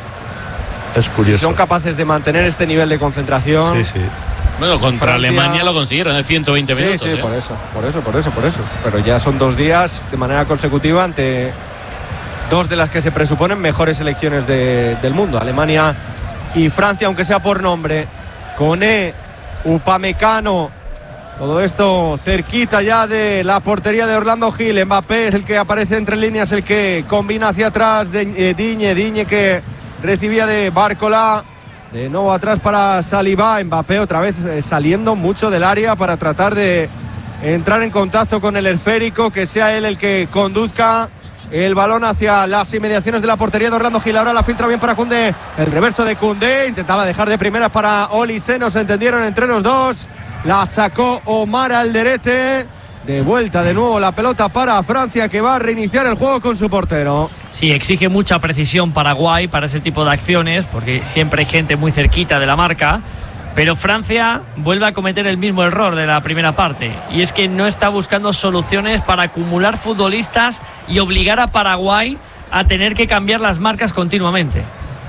Es Si curioso. son capaces de mantener este nivel de concentración. Sí, sí. Bueno, contra Francia- Alemania lo consiguieron en ciento veinte Sí, minutos. sí, ¿eh? por eso, por eso, por eso, por eso. Pero ya son dos días de manera consecutiva ante dos de las que se presuponen mejores selecciones de- del mundo, Alemania y Francia, aunque sea por nombre. Koné, Upamecano, todo esto cerquita ya de la portería de Orlando Gil. Mbappé es el que aparece entre líneas, el que combina hacia atrás de eh, Digne, Digne que recibía de Bárcola. De nuevo atrás para Saliba. Mbappé otra vez eh, saliendo mucho del área para tratar de entrar en contacto con el esférico, que sea él el que conduzca el balón hacia las inmediaciones de la portería de Orlando Gil. Ahora la filtra bien para Koundé, el reverso de Koundé, intentaba dejar de primeras para Olise, no se entendieron entre los dos, la sacó Omar Alderete. De vuelta de nuevo la pelota para Francia, que va a reiniciar el juego con su portero. Sí, exige mucha precisión Paraguay para ese tipo de acciones, porque siempre hay gente muy cerquita de la marca. Pero Francia vuelve a cometer el mismo error de la primera parte, y es que no está buscando soluciones para acumular futbolistas y obligar a Paraguay a tener que cambiar las marcas continuamente.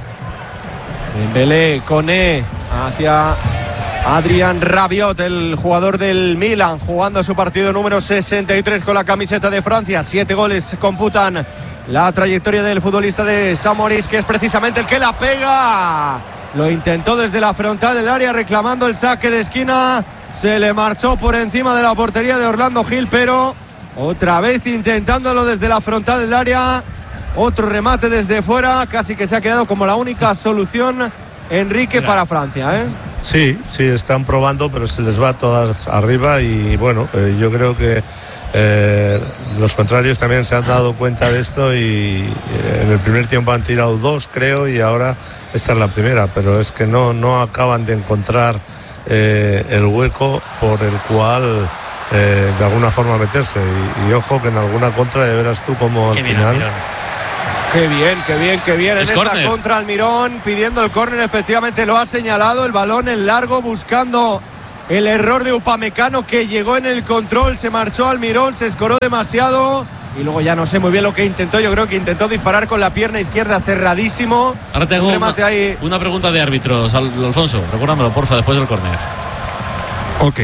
Dembélé, Koné hacia Adrián Rabiot, el jugador del Milan, jugando su partido número sesenta y tres con la camiseta de Francia. Siete goles computan la trayectoria del futbolista de Samoris, que es precisamente el que la pega. Lo intentó desde la frontal del área, reclamando el saque de esquina. Se le marchó por encima de la portería de Orlando Gil, pero otra vez intentándolo desde la frontal del área. Otro remate desde fuera, casi que se ha quedado como la única solución Enrique para Francia, ¿eh? Sí, sí, están probando, pero se les va todas arriba y bueno, eh, yo creo que eh, los contrarios también se han dado cuenta de esto y eh, en el primer tiempo han tirado dos, creo, y ahora esta es la primera, pero es que no, no acaban de encontrar eh, el hueco por el cual eh, de alguna forma meterse y, y ojo que en alguna contra de veras tú como al Qué bien, final... Qué bien, qué bien, qué bien. En Es esa córner. contra Almirón, pidiendo el córner, efectivamente lo ha señalado. El balón en largo, buscando el error de Upamecano, que llegó en el control, se marchó Almirón, se escoró demasiado. Y luego ya no sé muy bien lo que intentó. Yo creo que intentó disparar con la pierna izquierda cerradísimo. Ahora te hago Un una, remate ahí. una pregunta de árbitros, Al- Alfonso. Recuérdamelo, porfa, después del córner. Ok.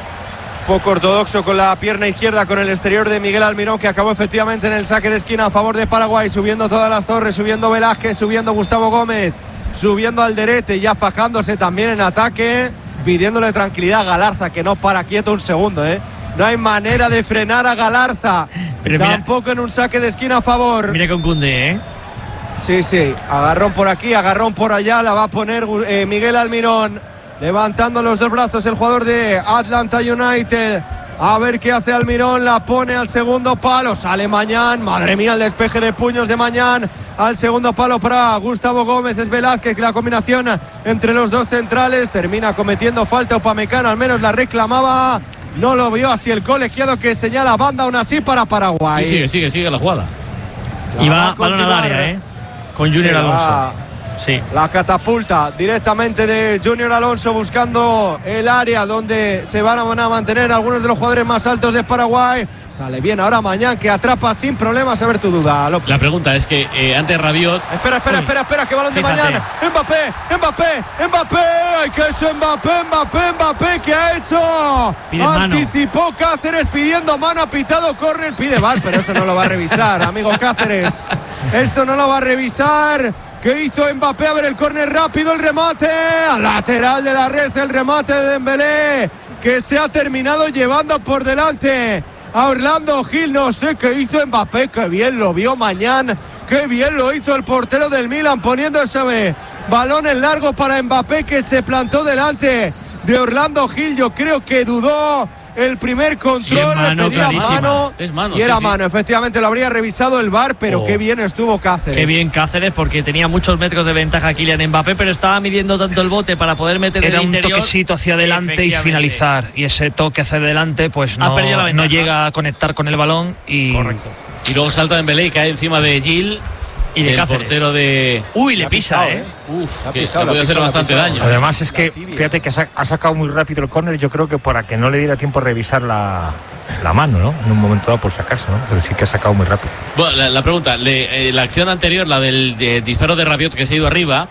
Poco ortodoxo con la pierna izquierda, con el exterior de Miguel Almirón, que acabó efectivamente en el saque de esquina a favor de Paraguay, subiendo todas las torres, subiendo Velázquez, subiendo Gustavo Gómez, subiendo Alderete, ya fajándose también en ataque, pidiéndole tranquilidad a Galarza, que no para quieto un segundo, ¿eh? No hay manera de frenar a Galarza, Pero mira, tampoco en un saque de esquina a favor. mira con Koundé, ¿eh? Sí, sí, agarrón por aquí, agarrón por allá, la va a poner eh, Miguel Almirón. Levantando los dos brazos el jugador de Atlanta United. A ver qué hace Almirón. La pone al segundo palo. Sale Mañán. Madre mía, el despeje de puños de Mañán. Al segundo palo para Gustavo Gómez. Es Velázquez. La combinación entre los dos centrales. Termina cometiendo falta Upamecano. Al menos la reclamaba. No lo vio así el colegiado, que señala banda aún así para Paraguay. Sí, sigue, sigue, sigue la jugada. Y va va a balón al continuar. área, ¿eh? Con Junior Se Alonso. va Sí. La catapulta directamente de Junior Alonso, buscando el área donde se van a mantener algunos de los jugadores más altos de Paraguay. Sale bien ahora Mañán, que atrapa sin problemas. A ver tu duda, López. La pregunta es que eh, antes Rabiot. Espera, espera, espera, espera, que balón de Fíjate. Mañán. Mbappé, Mbappé, Mbappé. Ay, ¿qué ha hecho Mbappé, Mbappé, Mbappé? ¿Qué ha hecho? Pide mano. Anticipó Cáceres pidiendo mano, ha pitado córner, pide V A R, pero eso no lo va a revisar, amigo Cáceres. Eso no lo va a revisar. ¿Qué hizo Mbappé? A ver el córner rápido, el remate al lateral de la red, el remate de Dembélé, que se ha terminado llevando por delante a Orlando Gil. No sé qué hizo Mbappé, qué bien lo vio Mañán, qué bien lo hizo el portero del Milan, poniendo ese balón en largo para Mbappé, que se plantó delante de Orlando Gil. Yo creo que dudó el primer control, Sí, es mano, le pedía clarísima. mano, Es mano, y era sí, sí. mano. Efectivamente lo habría revisado el V A R, pero Oh. qué bien estuvo Cáceres. Qué bien Cáceres, porque tenía muchos metros de ventaja Kylian Mbappé, pero estaba midiendo tanto el bote para poder meter Era el un interior. toquecito hacia adelante y Efectivamente. finalizar. Y ese toque hacia adelante, pues Ha no, perdido la no ventaja. llega a conectar con el balón. Y Correcto. Y luego salta Dembélé y cae encima de Gil. Y de el Cáceres. portero de. Uy, le ha pisa, pisado, ¿eh? ¿eh? Uf, ha que pisado, le la puede ha hacer pisado, bastante la ha pisado. daño. Además es que, La tibia. fíjate que ha sa- ha sacado muy rápido el córner, yo creo que para que no le diera tiempo a revisar la, la mano, ¿no? En un momento dado, por si acaso, ¿no? Pero sí que ha sacado muy rápido. Bueno, la, la pregunta, le- eh, la acción anterior, la del de disparo de Rabiot que se ha ido arriba,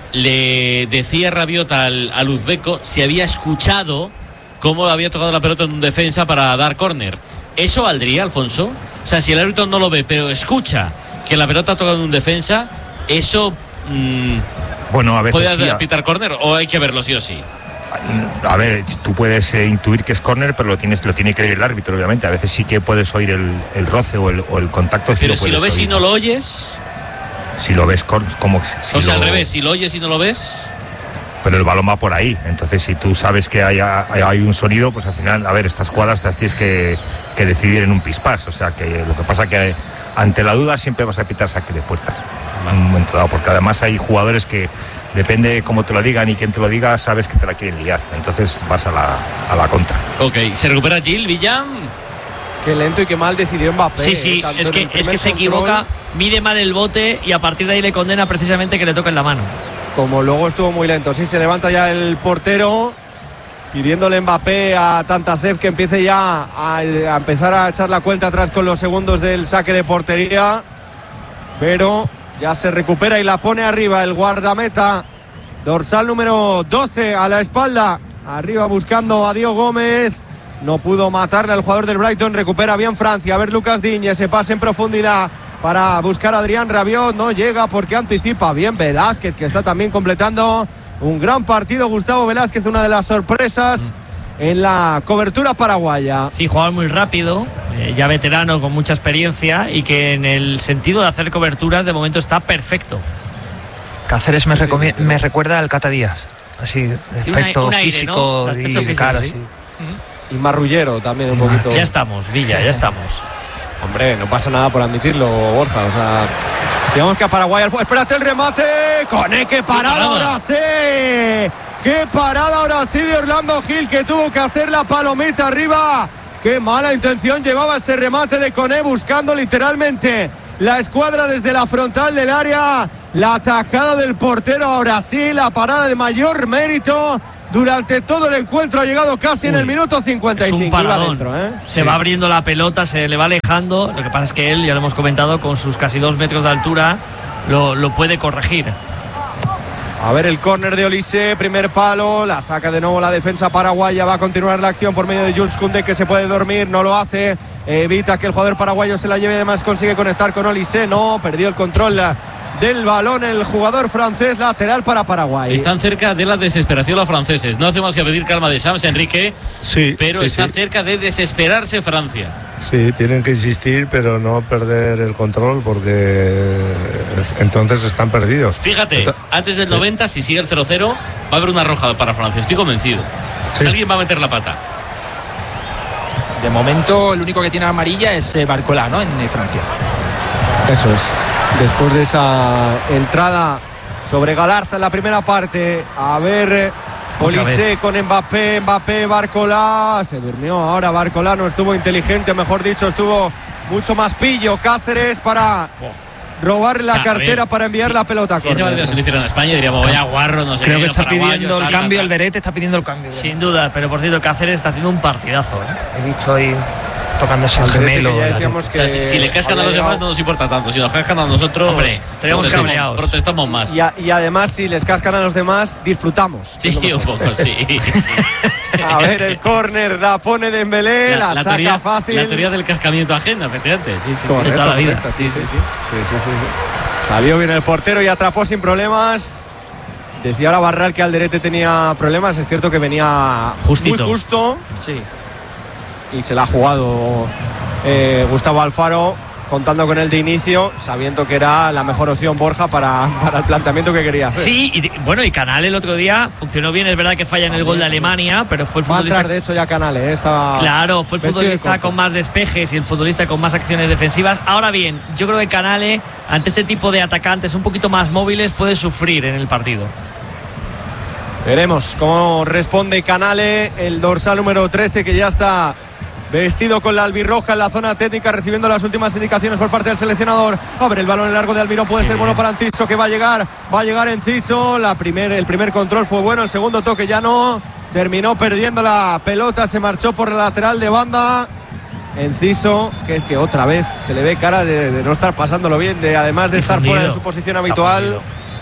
le decía Rabiot al, al uzbeco si había escuchado cómo había tocado la pelota en un defensa para dar córner. ¿Eso valdría, Alfonso? O sea, si el árbitro no lo ve, pero escucha que la pelota ha tocado en un defensa, ¿eso mm, Bueno, a veces puede sí, a- pitar córner o hay que verlo sí o sí? A ver, tú puedes eh, intuir que es córner, pero lo tienes, lo tiene que ver el árbitro, obviamente. A veces sí que puedes oír el, el roce o el, o el contacto. sí Pero lo si lo puedes ves y oír. no lo oyes, Si lo ves, cor- como si o sea, lo- al revés, si lo oyes y no lo ves, pero el balón va por ahí. Entonces, si tú sabes que hay, hay, hay un sonido, pues al final, a ver, estas jugadas te las tienes que, que decidir en un pispás. O sea, que lo que pasa que ante la duda siempre vas a pitar saque de puerta. En un momento dado, porque además hay jugadores que, depende de cómo te lo digan y quién te lo diga, sabes que te la quieren liar. Entonces vas a la, a la contra. ok, se recupera Gil, Villam. Qué lento y qué mal decidió Mbappé. Sí, sí, tanto es en que, el es primer que se control, equivoca, mide mal el bote y a partir de ahí le condena precisamente que le toquen la mano. Como luego estuvo muy lento. Sí, se levanta ya el portero, pidiéndole Mbappé a Tantasev que empiece ya a, a empezar a echar la cuenta atrás con los segundos del saque de portería. Pero ya se recupera y la pone arriba el guardameta. Dorsal número doce a la espalda. Arriba buscando a Diego Gómez. No pudo matarle al jugador del Brighton. Recupera bien Francia. A ver Lucas Digne. Ese pase en profundidad para buscar a Adrián Rabiot. No llega porque anticipa bien Velázquez, que está también completando un gran partido. Gustavo Velázquez, una de las sorpresas en la cobertura paraguaya. Sí, jugador muy rápido, eh, ya veterano con mucha experiencia y que en el sentido de hacer coberturas de momento está perfecto. Cáceres me, Sí, sí, sí. me recuerda al Cata Díaz, así de Sí, un aspecto aire, físico, ¿no? y Aspecto de cara, físico, sí. Y marrullero también un poquito. Ya estamos, Villa, ya estamos. Hombre, no pasa nada por admitirlo, Borja. O sea, digamos que a Paraguay... Espérate el remate. Cone, qué parada ahora sí. Qué parada ahora sí de Orlando Gil, que tuvo que hacer la palomita arriba. Qué mala intención llevaba ese remate de Cone, buscando literalmente la escuadra desde la frontal del área. La atajada del portero ahora sí, la parada de mayor mérito. Durante todo el encuentro ha llegado casi Uy, en el minuto cincuenta y cinco. Es un paradón. Dentro, ¿eh? Se sí. va abriendo la pelota, se le va alejando. Lo que pasa es que él, ya lo hemos comentado, con sus casi dos metros de altura, lo, lo puede corregir. A ver el córner de Olise, primer palo, la saca de nuevo la defensa paraguaya. Va a continuar la acción por medio de Jules Koundé, que se puede dormir, no lo hace. Evita que el jugador paraguayo se la lleve, además consigue conectar con Olise. No, perdió el control la, del balón el jugador francés, lateral para Paraguay. Están cerca de la desesperación los franceses. No hace más que pedir calma de Sams, Enrique, sí, pero sí, está sí. cerca de desesperarse Francia. Sí, tienen que insistir, pero no perder el control, porque entonces están perdidos. Fíjate, Entonces, antes del sí. noventa, si sigue el cero cero, va a haber una roja para Francia. Estoy convencido. Sí. Alguien va a meter la pata. De momento, el único que tiene amarilla es eh, Barcola, ¿no? En eh, Francia. Eso es. Después de esa entrada sobre Galarza en la primera parte. A ver, Olise con Mbappé, Mbappé, Barcola. Se durmió ahora Barcola, no estuvo inteligente, mejor dicho, estuvo mucho más pillo Cáceres para robar la A cartera ver, para enviar sí. la pelota a Si ese córner. partido se lo hicieran en España, diríamos, vaya guarro, no sé Creo qué, que los está paraguayos, pidiendo el tal, cambio, tal. el Derete está pidiendo el cambio. Sin duda, pero por cierto, Cáceres está haciendo un partidazo, ¿eh? He dicho ahí tocándose el Alderete, gemelo. que ya la- decíamos O sea, si, si le cascan a los demás no nos importa tanto. Si nos cascan a nosotros, Hombre, estaríamos protestamos- cabreados. Protestamos más. Y, a- y además, si les cascan a los demás, disfrutamos. Sí, un poco, sí. A ver, el córner la pone Dembélé, la, saca teoría, fácil. la teoría del cascamiento ajeno, efectivamente. Sí, sí, sí, Correcto, de toda la vida. correcto, sí, sí, sí. Sí, sí, sí. Salió bien el portero y atrapó sin problemas. Decía ahora Barral que Alderete tenía problemas. Es cierto que venía Justito. muy justo Sí. y se la ha jugado eh, Gustavo Alfaro, contando con él de inicio, sabiendo que era la mejor opción Borja para, para el planteamiento que quería hacer. Sí, y bueno, y Canal el otro día funcionó bien. Es verdad que falla en el gol de Alemania, pero fue el Va a futbolista. entrar, de hecho, ya Canales. ¿eh? Estaba Claro, fue el vestido de futbolista corto. con más despejes y el futbolista con más acciones defensivas. Ahora bien, yo creo que Canale, ante este tipo de atacantes un poquito más móviles, puede sufrir en el partido. Veremos cómo responde Canale, el dorsal número trece, que ya está vestido con la albirroja en la zona técnica, recibiendo las últimas indicaciones por parte del seleccionador. A ver, el balón en largo de Almirón puede ser bueno para Enciso, que va a llegar, va a llegar Enciso. La primer, el primer control fue bueno, el segundo toque ya no. Terminó perdiendo la pelota, se marchó por la lateral de banda. Enciso, que es que otra vez se le ve cara de, de no estar pasándolo bien, de además de estar fuera de su posición habitual.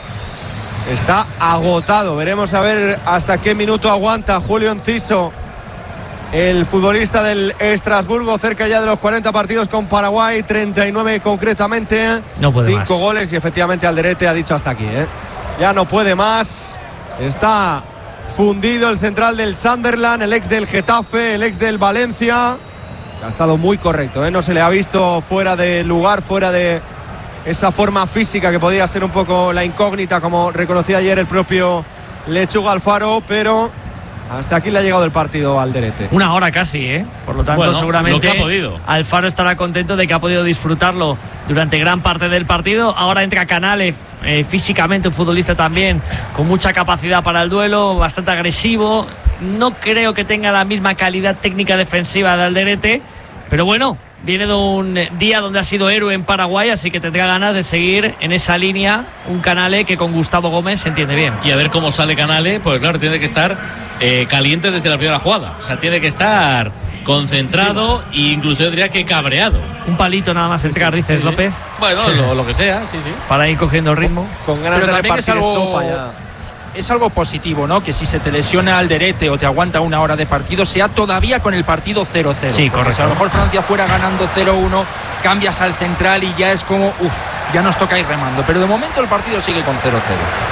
Está agotado. Veremos a ver hasta qué minuto aguanta Julio Enciso, el futbolista del Estrasburgo, cerca ya de los cuarenta partidos con Paraguay, treinta y nueve concretamente. No puede Cinco más. goles y efectivamente Alderete ha dicho hasta aquí, ¿eh? Ya no puede más. Está fundido el central del Sunderland, el ex del Getafe, el ex del Valencia. Ha estado muy correcto, ¿eh? No se le ha visto fuera de lugar, fuera de esa forma física que podía ser un poco la incógnita, como reconocía ayer el propio Lechuga Alfaro, pero hasta aquí le ha llegado el partido al Alderete. Una hora casi, ¿eh? Por lo tanto, Bueno, seguramente lo que ha podido. Alfaro estará contento de que ha podido disfrutarlo durante gran parte del partido. Ahora entra Canales, eh, físicamente un futbolista también con mucha capacidad para el duelo, bastante agresivo. No creo que tenga la misma calidad técnica defensiva de Alderete, pero bueno, viene de un día donde ha sido héroe en Paraguay, así que tendrá ganas de seguir en esa línea. Un Canale que con Gustavo Gómez se entiende bien. Y a ver cómo sale Canale, pues claro, tiene que estar eh, caliente desde la primera jugada. O sea, tiene que estar concentrado e incluso yo diría que cabreado. Un palito nada más entrar, dices, sí. López. Bueno, Sí. lo, lo que sea, sí, sí. Para ir cogiendo el ritmo. Con ganas Pero de también es repartir algo, estopa ya. es algo positivo, ¿no? Que si se te lesiona Alderete o te aguanta una hora de partido, sea todavía con el partido cero cero. Sí, Porque correcto. si a lo mejor Francia fuera ganando cero uno, cambias al central y ya es como, uff, ya nos toca ir remando. Pero de momento el partido sigue con cero cero.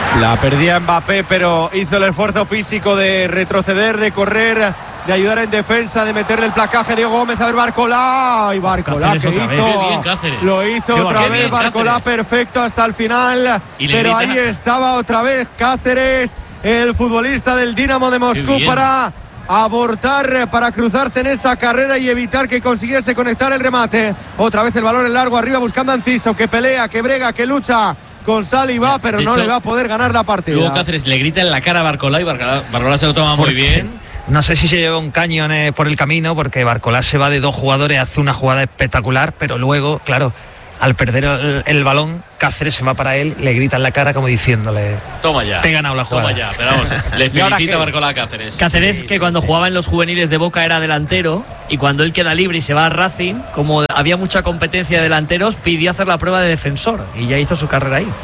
La perdía Mbappé, pero hizo el esfuerzo físico de retroceder, de correr, de ayudar en defensa, de meterle el placaje. Diego Gómez, a ver Barcolá. Y Barcolá que hizo. Bien, lo hizo Qué otra bien, vez Barcolá, Cáceres. perfecto hasta el final. Pero ahí a... estaba otra vez Cáceres, el futbolista del Dinamo de Moscú, para abortar, para cruzarse en esa carrera y evitar que consiguiese conectar el remate. Otra vez el balón en largo arriba buscando a Enciso, que pelea, que brega, que lucha con Saliba, pero no le va a poder ganar la partida. Luego Cáceres le grita en la cara a Barcolá y Barcolá, Barcolá se lo toma muy bien. No sé si se lleva un cañón eh, por el camino, porque Barcolá se va de dos jugadores, hace una jugada espectacular, pero luego, claro, al perder el, el balón, Cáceres se va para él, le grita en la cara como diciéndole: toma ya, te he ganado la jugada. Toma ya, pero vamos, le felicita a Barcolá a Cáceres. Cáceres, sí, que sí, cuando sí. jugaba en los juveniles de Boca era delantero, y cuando él queda libre y se va a Racing, como había mucha competencia de delanteros, pidió hacer la prueba de defensor y ya hizo su carrera ahí.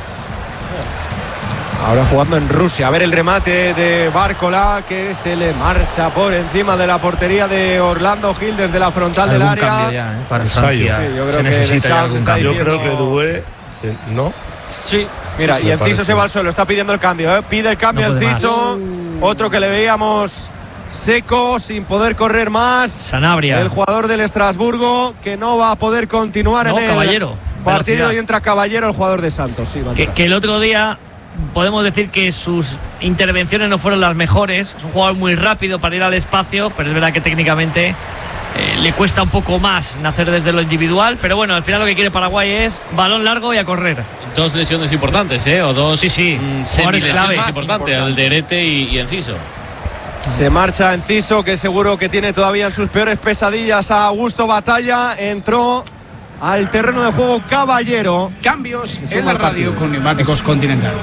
Ahora jugando en Rusia. A ver el remate de Barcolá, que se le marcha por encima de la portería de Orlando Gil desde la frontal del área. Cambio ya, ¿eh? Para Francia. Sí, yo creo se que necesita ya algún cambio. Yo creo que Doué, eh, ¿no? Sí, mira, sí, y Enciso parece. se va al suelo, está pidiendo el cambio, ¿eh? Pide el cambio No puede Enciso. Otro que le veíamos seco, sin poder correr más. Sanabria. El jugador del Estrasburgo, que no va a poder continuar No, en el Caballero. partido. Velocidad. Y entra Caballero, el jugador de Santos. Sí, Que, que el otro día podemos decir que sus intervenciones no fueron las mejores. Es un jugador muy rápido para ir al espacio, pero es verdad que técnicamente eh, le cuesta un poco más nacer desde lo individual. Pero bueno, al final lo que quiere Paraguay es balón largo y a correr. Dos lesiones importantes, ¿eh? O dos sí, sí. mm, Jugadores semilesiones claves. importantes, Importante. el de Erete y, y Enciso. Se marcha Enciso, que seguro que tiene todavía en sus peores pesadillas a Augusto Batalla. Entró al terreno de juego Caballero. Cambios en la radio con Neumáticos Continental.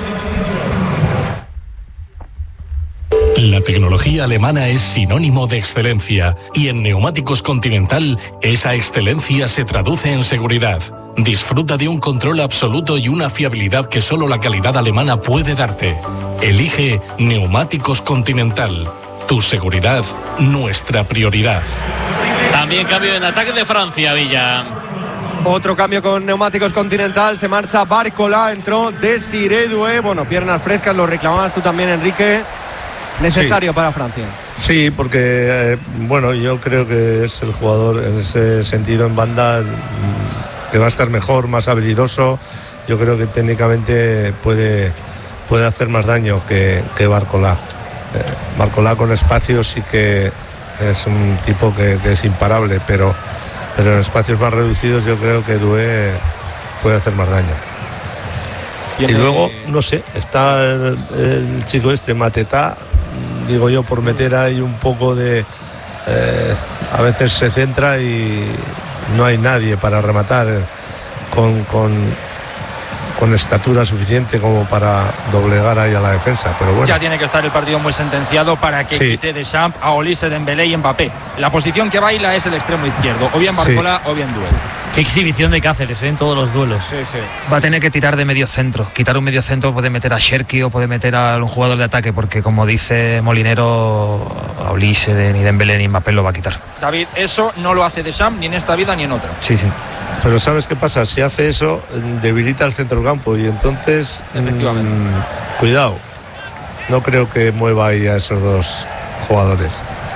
La tecnología alemana es sinónimo de excelencia y en Neumáticos Continental esa excelencia se traduce en seguridad. Disfruta de un control absoluto y una fiabilidad que solo la calidad alemana puede darte. Elige Neumáticos Continental. Tu seguridad, nuestra prioridad. También cambio en ataque de Francia, Villa. Otro cambio con Neumáticos Continental. Se marcha Barcolá, entró Desiré Doué. Bueno, piernas frescas, lo reclamabas tú también, Enrique. Necesario sí. para Francia. Sí, porque, eh, bueno, yo creo que es el jugador en ese sentido en banda que va a estar mejor, más habilidoso. Yo creo que técnicamente puede, puede hacer más daño que, que Barcolá. Eh, Barcolá con espacio sí que es un tipo que, que es imparable, pero, pero en espacios más reducidos yo creo que Doué puede hacer más daño. Y luego, no sé, está el, el chico este, Mateta, digo yo, por meter ahí un poco de... Eh, a veces se centra y no hay nadie para rematar con, con, con estatura suficiente como para doblegar ahí a la defensa, pero bueno. Ya tiene que estar el partido muy sentenciado para que Sí. quite Deschamps a Olise, Dembélé y Mbappé. La posición que baila es el extremo izquierdo, o bien Barcolá o bien Doué. Qué exhibición de Cáceres, ¿eh? En todos los duelos. Sí, sí. Va a tener que tirar de medio centro. Quitar un medio centro puede meter a Cherki o puede meter a un jugador de ataque, porque como dice Molinero, a Olise, ni Dembélé ni Mbappé lo va a quitar. David, eso no lo hace Deschamps ni en esta vida ni en otra. Sí, sí. Pero ¿sabes qué pasa? Si hace eso, debilita el centrocampo y entonces, efectivamente, mmm, cuidado. No creo que mueva ahí a esos dos jugadores.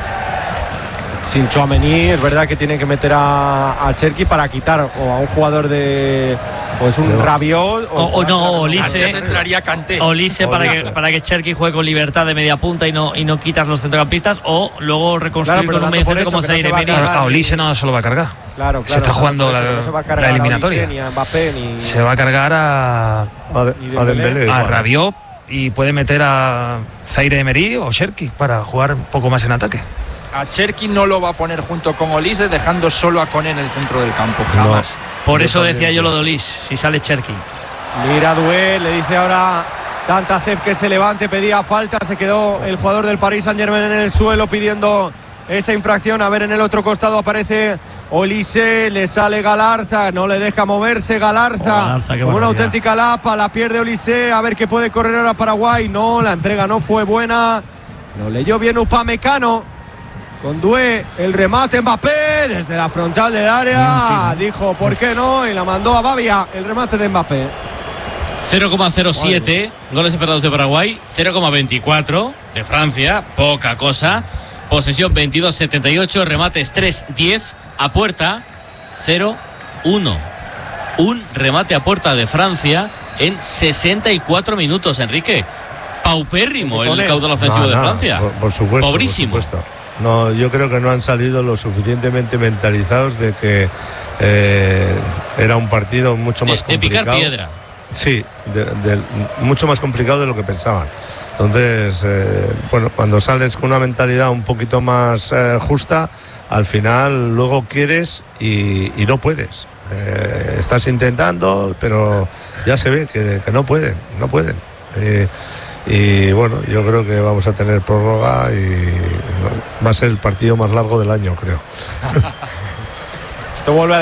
Sin Tchouaméni, es verdad que tiene que meter a, a Cherki para quitar o a un jugador de... Pues un Rabiot O, o no, Olise. Antes entraría Kanté. Olise para que, para que Cherki juegue con libertad de media punta y no, y no quitas los centrocampistas, o luego reconstruir Claro, pero con un dando medio por centro hecho como que no se Zaire va a Emery. cargar. A Olise no se lo va a cargar. Claro, claro. Se está jugando la, no se va a cargar la a eliminatoria. Olise, ni a Mbappé, ni... Se va a cargar a, A, de- Y a Dembélé. Dembélé. a igual. Rabiot y puede meter a Zaire Emery o Cherki para jugar un poco más en ataque. A Cherki no lo va a poner junto con Olise, dejando solo a Koné en el centro del campo. Jamás. Por Yo eso también decía yo creo. lo de Olise, si sale Cherki. Mira Doué, le dice ahora Tantasev que se levante, pedía falta, se quedó el jugador del Paris Saint-Germain en el suelo pidiendo esa infracción. A ver, en el otro costado aparece Olise, le sale Galarza, no le deja moverse Galarza, Oh, Galarza, qué como una barbaridad. auténtica lapa, la pierde Olise, a ver qué puede correr ahora Paraguay. No, la entrega no fue buena, lo leyó bien Upamecano. Con Doué, el remate Mbappé desde la frontal del área, dijo ¿por qué no? Y la mandó a Babia, el remate de Mbappé. cero coma cero siete goles esperados de Paraguay, cero coma veinticuatro de Francia, poca cosa. Posesión veintidós setenta y ocho, remates tres diez, a puerta cero uno. Un remate a puerta de Francia en sesenta y cuatro minutos, Enrique. Paupérrimo el caudal ofensivo no, de no, Francia. Por, por supuesto. Pobrísimo. Por supuesto. No, yo creo que no han salido lo suficientemente mentalizados de que eh, era un partido mucho más de, complicado. De picar piedra. Sí, de, de, mucho más complicado de lo que pensaban. Entonces, eh, bueno, cuando sales con una mentalidad un poquito más eh, justa, al final luego quieres y, y no puedes. Eh, estás intentando, pero ya se ve que, que no pueden, no pueden. Eh, y bueno, yo creo que vamos a tener prórroga y va a ser el partido más largo del año, creo. Esto vuelve a